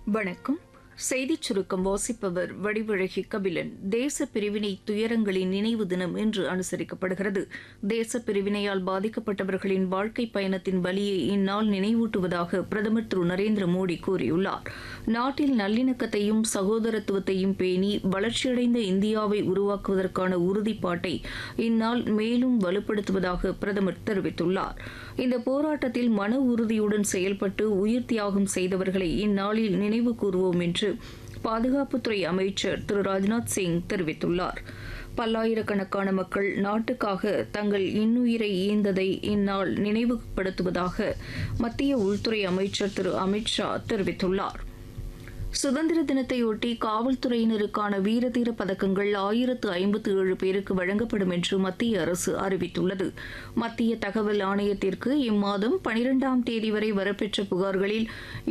வணக்கம். செய்திச் சுருக்கம் வாசிப்பவர் வடிவழகி கபிலன். தேச பிரிவினை துயரங்களின் நினைவு தினம் இன்று அனுசரிக்கப்படுகிறது. தேச பிரிவினையால் பாதிக்கப்பட்டவர்களின் வாழ்க்கை பயணத்தின் வலியை இந்நாள் நினைவூட்டுவதாக பிரதமர் திரு நரேந்திர மோடி கூறியுள்ளார். நாட்டில் நல்லிணக்கத்தையும் சகோதரத்துவத்தையும் பேணி வளர்ச்சியடைந்த இந்தியாவை உருவாக்குவதற்கான உறுதிப்பாட்டை இந்நாள் மேலும் வலுப்படுத்துவதாக பிரதமர் தெரிவித்துள்ளார். இந்த போராட்டத்தில் மன உறுதியுடன் செயல்பட்டு உயிர் தியாகம் செய்தவர்களை இந்நாளில் நினைவு கூறுவோம் என்று பாதுகாப்புத்துறை அமைச்சர் திரு ராஜ்நாத் சிங் தெரிவித்துள்ளார். பல்லாயிரக்கணக்கான மக்கள் நாட்டுக்காக தங்கள் இன்னுயிரை ஈந்ததை இந்நாள் நினைவுபடுத்துவதாக மத்திய உள்துறை அமைச்சர் திரு அமித் ஷா தெரிவித்துள்ளார். சுதந்திர தினத்தையொட்டி காவல்துறையினருக்கான வீரதீர பதக்கங்கள் 1057 பேருக்கு வழங்கப்படும் என்று மத்திய அரசு அறிவித்துள்ளது. மத்திய தகவல் ஆணையத்திற்கு இம்மாதம் 12ஆம் தேதி வரை வரப்பெற்ற புகார்களில்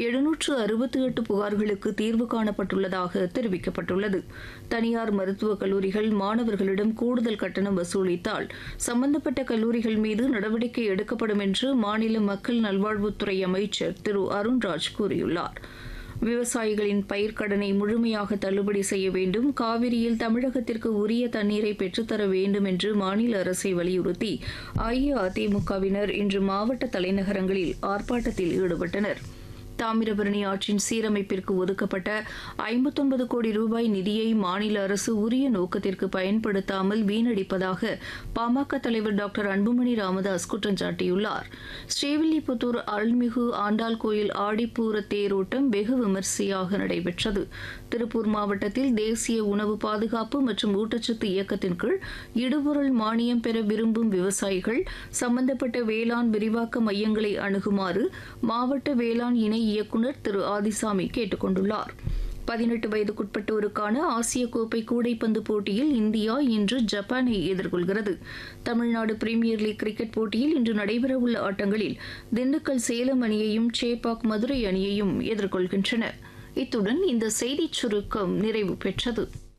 768 புகார்களுக்கு தீர்வு காணப்பட்டுள்ளதாக தெரிவிக்கப்பட்டுள்ளது. தனியார் மருத்துவக் கல்லூரிகள் மாணவர்களிடம் கூடுதல் கட்டணம் வசூலித்தால் சம்பந்தப்பட்ட கல்லூரிகள் மீது நடவடிக்கை எடுக்கப்படும் என்று மாநில மக்கள் நல்வாழ்வுத்துறை அமைச்சர் திரு அருண்ராஜ் கூறியுள்ளார். விவசாயிகளின் பயிர்க்கடனை முழுமையாக தள்ளுபடி செய்ய வேண்டும், காவிரியில் தமிழகத்திற்கு உரிய தண்ணீரை பெற்றுத்தர வேண்டும் என்று மாநில அரசை வலியுறுத்தி அஇஅதிமுகவினர் இன்று மாவட்ட தலைநகரங்களில் ஆர்ப்பாட்டத்தில் ஈடுபட்டனர். தாமிரபரணி ஆற்றின் சீரமைப்பிற்கு ஒதுக்கப்பட்ட 59 கோடி ரூபாய் நிதியை மாநில அரசு உரிய நோக்கத்திற்கு பயன்படுத்தாமல் வீணடிப்பதாக பாமக தலைவர் டாக்டர் அன்புமணி ராமதாஸ் குற்றம் சாட்டியுள்ளார். ஸ்ரீவில்லிபுத்தூர் அருள்மிகு ஆண்டாள் கோயில் ஆடிப்பூர தேரோட்டம் வெகு விமரிசையாக நடைபெற்றது. திருப்பூர் மாவட்டத்தில் தேசிய உணவு பாதுகாப்பு மற்றும் ஊட்டச்சத்து இயக்கத்தின் கீழ் இடுபொருள் மானியம் பெற விரும்பும் விவசாயிகள் சம்பந்தப்பட்ட வேளாண் விரிவாக்க மையங்களை அணுகுமாறு மாவட்ட வேளாண் இணை இயக்குநர் திரு ஆதிசாமி கேட்டுக் கொண்டுள்ளார். 18 வயதுக்குட்பட்டோருக்கான ஆசிய கோப்பை கூடைப்பந்து போட்டியில் இந்தியா இன்று ஜப்பானை எதிர்கொள்கிறது. தமிழ்நாடு பிரீமியர் லீக் கிரிக்கெட் போட்டியில் இன்று நடைபெறவுள்ள ஆட்டங்களில் திண்டுக்கல் சேலம் அணியையும் சேப்பாக் மதுரை அணியையும் எதிர்கொள்கின்றன. இத்துடன் இந்த செய்திச் சுருக்கம் நிறைவு பெற்றது.